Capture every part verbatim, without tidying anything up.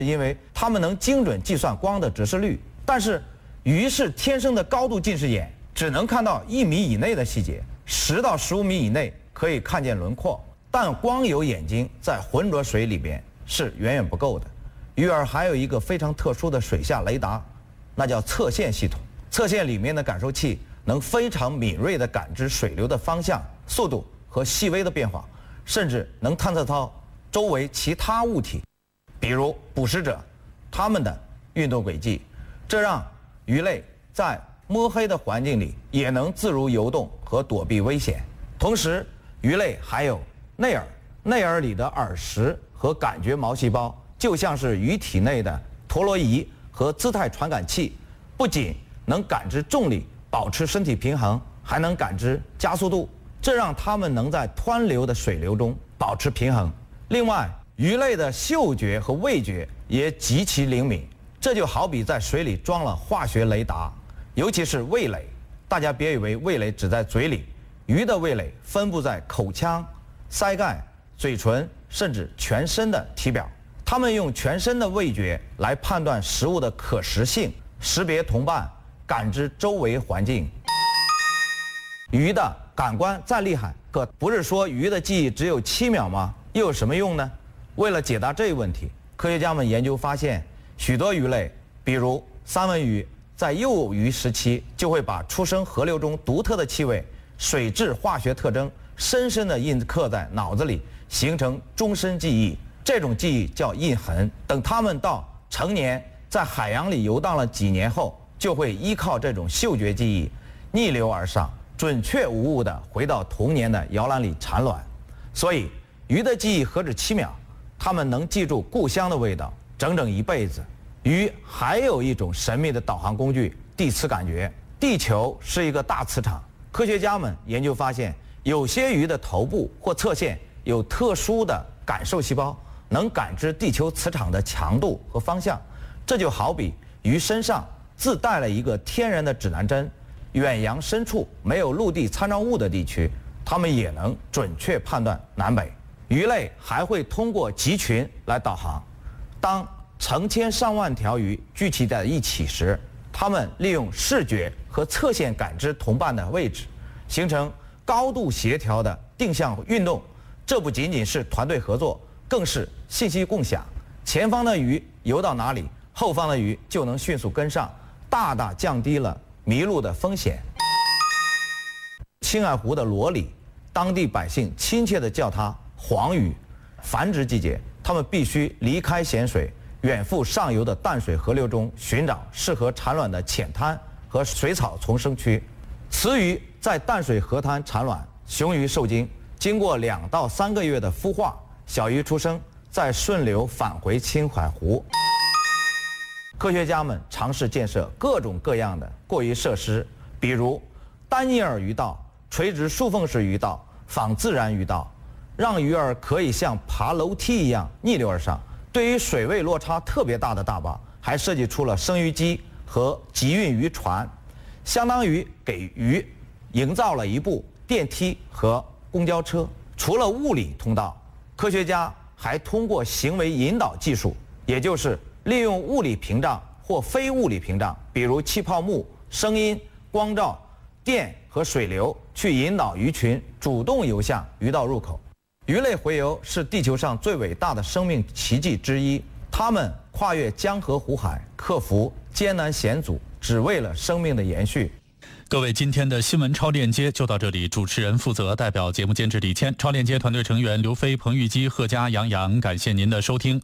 因为它们能精准计算光的折射率。但是鱼是天生的高度近视眼，只能看到一米以内的细节，十到十五米以内可以看见轮廓。但光有眼睛在浑浊水里边是远远不够的。鱼儿还有一个非常特殊的水下雷达，那叫侧线系统。侧线里面的感受器能非常敏锐地感知水流的方向、速度和细微的变化，甚至能探测到周围其他物体，比如捕食者它们的运动轨迹。这让鱼类在摸黑的环境里也能自如游动和躲避危险。同时，鱼类还有内耳，内耳里的耳石和感觉毛细胞就像是鱼体内的陀螺仪和姿态传感器，不仅能感知重力，保持身体平衡，还能感知加速度，这让它们能在湍流的水流中保持平衡。另外，鱼类的嗅觉和味觉也极其灵敏，这就好比在水里装了化学雷达，尤其是味蕾。大家别以为味蕾只在嘴里，鱼的味蕾分布在口腔、腮盖、嘴唇，甚至全身的体表。它们用全身的味觉来判断食物的可食性，识别同伴，感知周围环境。鱼的感官再厉害，可不是说鱼的记忆只有七秒吗？又有什么用呢？为了解答这一问题，科学家们研究发现，许多鱼类，比如三文鱼，在幼鱼时期就会把出生河流中独特的气味、水质化学特征深深地印刻在脑子里，形成终身记忆。这种记忆叫印痕。等它们到成年，在海洋里游荡了几年后，就会依靠这种嗅觉记忆逆流而上，准确无误地回到童年的摇篮里产卵。所以鱼的记忆何止七秒，它们能记住故乡的味道整整一辈子。鱼还有一种神秘的导航工具——地磁感觉。地球是一个大磁场，科学家们研究发现，有些鱼的头部或侧线有特殊的感受细胞，能感知地球磁场的强度和方向。这就好比鱼身上自带了一个天然的指南针，远洋深处没有陆地参照物的地区，它们也能准确判断南北。鱼类还会通过集群来导航。当成千上万条鱼聚集在一起时，它们利用视觉和侧线感知同伴的位置，形成高度协调的定向运动。这不仅仅是团队合作，更是信息共享。前方的鱼游到哪里，后方的鱼就能迅速跟上，大大降低了迷路的风险。青海湖的罗里，当地百姓亲切地叫它黄鱼。繁殖季节，它们必须离开咸水，远赴上游的淡水河流中寻找适合产卵的浅滩和水草丛生区。雌鱼在淡水河滩产卵，雄鱼受精，经过两到三个月的孵化，小鱼出生，再顺流返回青海湖。科学家们尝试建设各种各样的过鱼设施，比如单叶耳鱼道、垂直竖缝式鱼道、仿自然鱼道，让鱼儿可以像爬楼梯一样逆流而上。对于水位落差特别大的大坝，还设计出了生鱼机和集运渔船，相当于给鱼营造了一部电梯和公交车。除了物理通道，科学家还通过行为引导技术，也就是利用物理屏障或非物理屏障，比如气泡幕、声音、光照、电和水流，去引导鱼群主动游向鱼道入口。鱼类洄游是地球上最伟大的生命奇迹之一，它们跨越江河湖海，克服艰难险阻，只为了生命的延续。 各位，今天的新闻超链接就到这里。主持人负责，代表节目监制李谦，超链接团队成员刘飞、彭玉基、贺佳、杨洋，感谢您的收听。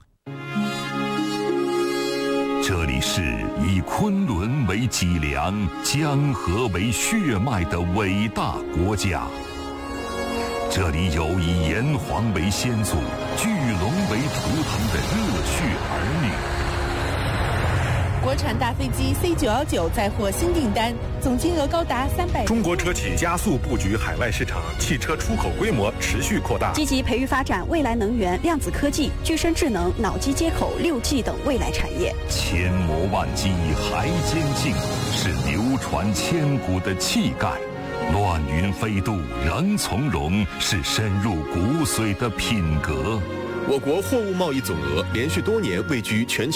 这里是以昆仑为脊梁、江河为血脉的伟大国家。这里有以炎黄为先祖、巨龙为图腾的热血儿女。 国产大飞机 C 九一九载货新订单，总金额高达三百。 中国车企加速布局海外市场，汽车出口规模持续扩大， 积极培育发展未来能源、量子科技、具身智能、脑机接口、六 G 等未来产业。 千磨万击还坚劲，是流传千古的气概；乱云飞渡仍从容，是深入骨髓的品格。 我国货物贸易总额连续多年位居全球